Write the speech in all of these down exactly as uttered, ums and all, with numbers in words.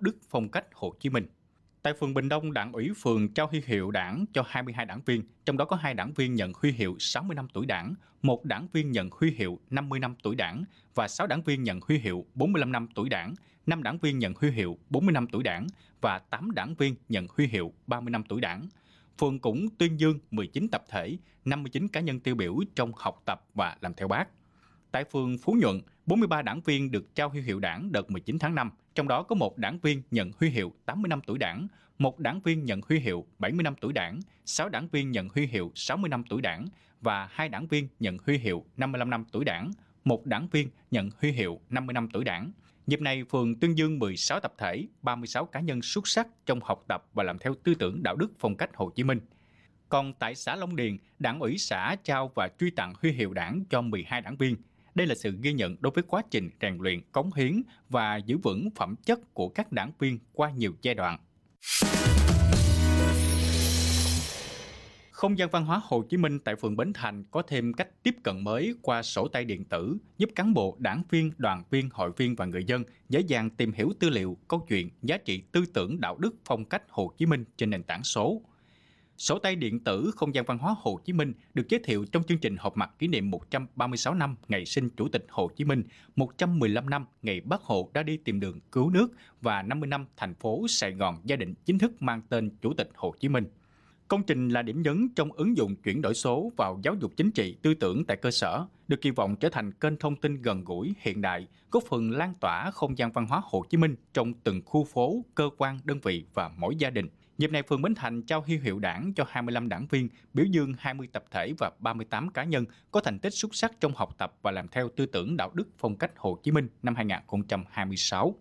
đức phong cách Hồ Chí Minh. Tại phường Bình Đông, Đảng ủy phường trao huy hiệu Đảng cho hai mươi hai đảng viên, trong đó có hai đảng viên nhận huy hiệu sáu mươi năm tuổi Đảng, một đảng viên nhận huy hiệu năm mươi năm tuổi Đảng và sáu đảng viên nhận huy hiệu bốn mươi lăm năm tuổi Đảng, năm đảng viên nhận huy hiệu bốn mươi năm tuổi Đảng và tám đảng viên nhận huy hiệu ba mươi năm tuổi Đảng. Phường cũng tuyên dương mười chín tập thể, năm mươi chín cá nhân tiêu biểu trong học tập và làm theo Bác. Tại phường Phú Nhuận, bốn mươi ba đảng viên được trao huy hiệu Đảng đợt mười chín tháng năm, trong đó có một đảng viên nhận huy hiệu tám mươi năm tuổi Đảng, một đảng viên nhận huy hiệu bảy mươi năm tuổi Đảng, sáu đảng viên nhận huy hiệu sáu mươi năm tuổi Đảng và hai đảng viên nhận huy hiệu năm mươi lăm năm tuổi Đảng, một đảng viên nhận huy hiệu năm mươi năm tuổi Đảng. Dịp này, phường tuyên dương mười sáu tập thể, ba mươi sáu cá nhân xuất sắc trong học tập và làm theo tư tưởng đạo đức phong cách Hồ Chí Minh. Còn tại xã Long Điền, Đảng ủy xã trao và truy tặng huy hiệu Đảng cho mười hai đảng viên. Đây là sự ghi nhận đối với quá trình rèn luyện, cống hiến và giữ vững phẩm chất của các đảng viên qua nhiều giai đoạn. Không gian văn hóa Hồ Chí Minh tại phường Bến Thành có thêm cách tiếp cận mới qua sổ tay điện tử, giúp cán bộ, đảng viên, đoàn viên, hội viên và người dân dễ dàng tìm hiểu tư liệu, câu chuyện, giá trị tư tưởng đạo đức phong cách Hồ Chí Minh trên nền tảng số. Sổ tay điện tử Không gian văn hóa Hồ Chí Minh được giới thiệu trong chương trình họp mặt kỷ niệm một trăm ba mươi sáu năm ngày sinh Chủ tịch Hồ Chí Minh, một trăm mười lăm năm ngày Bác Hồ ra đi tìm đường cứu nước và năm mươi năm thành phố Sài Gòn gia định chính thức mang tên Chủ tịch Hồ Chí Minh. Công trình là điểm nhấn trong ứng dụng chuyển đổi số vào giáo dục chính trị tư tưởng tại cơ sở, được kỳ vọng trở thành kênh thông tin gần gũi, hiện đại, góp phần lan tỏa không gian văn hóa Hồ Chí Minh trong từng khu phố, cơ quan, đơn vị và mỗi gia đình. Dịp này, phường Bến Thành trao huy hiệu Đảng cho hai mươi lăm đảng viên, biểu dương hai mươi tập thể và ba mươi tám cá nhân có thành tích xuất sắc trong học tập và làm theo tư tưởng đạo đức phong cách Hồ Chí Minh năm hai nghìn không trăm hai mươi sáu.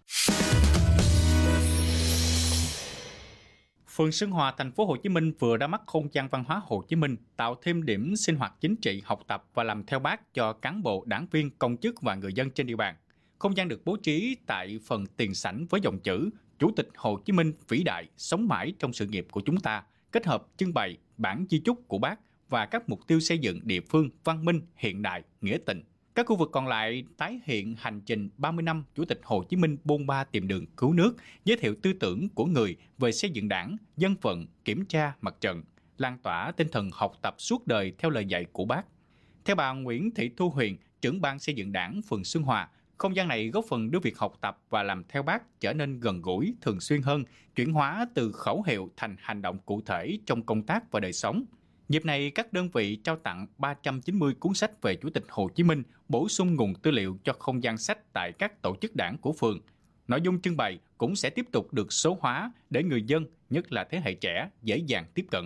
Phường Xuân Hòa, thành phố Hồ Chí Minh vừa ra mắt không gian văn hóa Hồ Chí Minh, tạo thêm điểm sinh hoạt chính trị, học tập và làm theo Bác cho cán bộ, đảng viên, công chức và người dân trên địa bàn. Không gian được bố trí tại phần tiền sảnh với dòng chữ Chủ tịch Hồ Chí Minh vĩ đại, sống mãi trong sự nghiệp của chúng ta, kết hợp trưng bày bản di chúc của Bác và các mục tiêu xây dựng địa phương văn minh, hiện đại, nghĩa tình. Các khu vực còn lại tái hiện hành trình ba mươi năm Chủ tịch Hồ Chí Minh bôn ba tìm đường cứu nước, giới thiệu tư tưởng của người về xây dựng Đảng, dân vận, kiểm tra mặt trận, lan tỏa tinh thần học tập suốt đời theo lời dạy của Bác. Theo bà Nguyễn Thị Thu Huyền, trưởng ban xây dựng Đảng phường Xuân Hòa, không gian này góp phần đưa việc học tập và làm theo Bác trở nên gần gũi, thường xuyên hơn, chuyển hóa từ khẩu hiệu thành hành động cụ thể trong công tác và đời sống. Dịp này, các đơn vị trao tặng ba trăm chín mươi cuốn sách về Chủ tịch Hồ Chí Minh, bổ sung nguồn tư liệu cho không gian sách tại các tổ chức đảng của phường. Nội dung trưng bày cũng sẽ tiếp tục được số hóa để người dân, nhất là thế hệ trẻ, dễ dàng tiếp cận.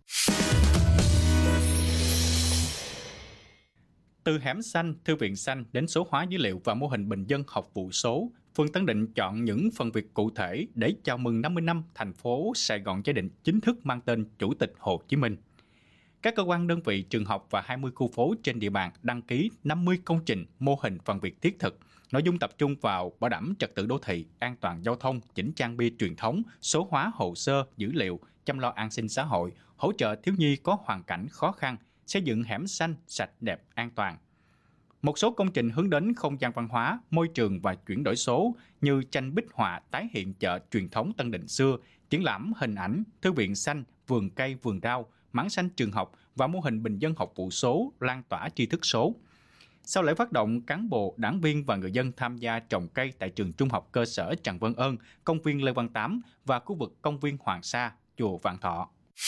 Từ hẻm xanh, thư viện xanh đến số hóa dữ liệu và mô hình bình dân học vụ số, phường Tân Định chọn những phần việc cụ thể để chào mừng năm mươi năm thành phố Sài Gòn gia định chính thức mang tên Chủ tịch Hồ Chí Minh. Các cơ quan, đơn vị, trường học và hai mươi khu phố trên địa bàn đăng ký năm mươi công trình, mô hình phần việc thiết thực. Nội dung tập trung vào bảo đảm trật tự đô thị, an toàn giao thông, chỉnh trang bia truyền thống, số hóa hồ sơ, dữ liệu, chăm lo an sinh xã hội, hỗ trợ thiếu nhi có hoàn cảnh khó khăn, xây dựng hẻm xanh, sạch, đẹp, an toàn. Một số công trình hướng đến không gian văn hóa, môi trường và chuyển đổi số như tranh bích họa tái hiện chợ truyền thống Tân Định xưa, triển lãm hình ảnh, thư viện xanh, vườn cây, vườn rau, mảng xanh trường học và mô hình bình dân học vụ số, lan tỏa tri thức số. Sau lễ phát động, cán bộ, đảng viên và người dân tham gia trồng cây tại trường trung học cơ sở Trần Văn Ơn, công viên Lê Văn Tám và khu vực công viên Hoàng Sa, chùa Vạn Thọ.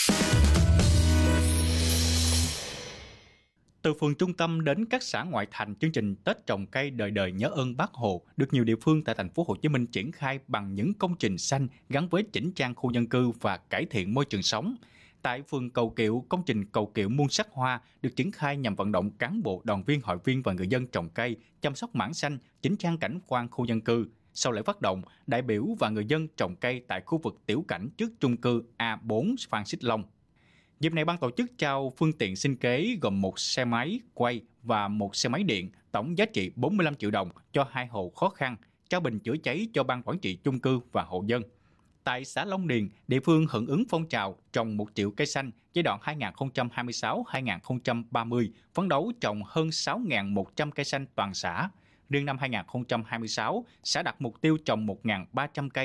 Từ phường trung tâm đến các xã ngoại thành, chương trình Tết trồng cây đời đời nhớ ơn Bác Hồ được nhiều địa phương tại thành phố Hồ Chí Minh triển khai bằng những công trình xanh gắn với chỉnh trang khu dân cư và cải thiện môi trường sống. Tại phường Cầu Kiệu, công trình Cầu Kiệu muôn sắc hoa được triển khai nhằm vận động cán bộ, đoàn viên, hội viên và người dân trồng cây, chăm sóc mảng xanh, chỉnh trang cảnh quan khu dân cư. Sau lễ phát động, đại biểu và người dân trồng cây tại khu vực tiểu cảnh trước chung cư A bốn Phan Xích Long. Dịp này, ban tổ chức trao phương tiện sinh kế gồm một xe máy quay và một xe máy điện, tổng giá trị bốn mươi lăm triệu đồng cho hai hộ khó khăn, trao bình chữa cháy cho ban quản trị chung cư và hộ dân. Tại xã Long Điền, địa phương hưởng ứng phong trào trồng một triệu cây xanh giai đoạn hai nghìn không trăm hai mươi sáu đến hai nghìn không trăm ba mươi, phấn đấu trồng hơn sáu nghìn một trăm cây xanh toàn xã. Riêng năm hai nghìn không trăm hai mươi sáu, xã đặt mục tiêu trồng một nghìn ba trăm cây